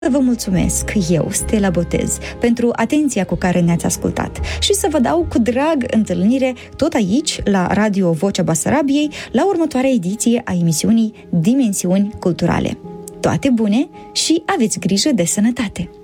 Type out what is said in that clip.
Vă mulțumesc eu, Stella Botez, pentru atenția cu care ne-ați ascultat și să vă dau cu drag întâlnire tot aici, la Radio Vocea Basarabiei, la următoarea ediție a emisiunii Dimensiuni Culturale. Toate bune și aveți grijă de sănătate!